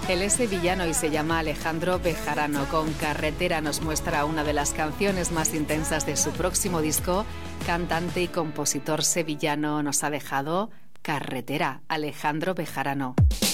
Él es sevillano y se llama Alejandro Bejarano. Con Carretera nos muestra una de las canciones más intensas de su próximo disco. Cantante y compositor sevillano nos ha dejado Carretera, Alejandro Bejarano.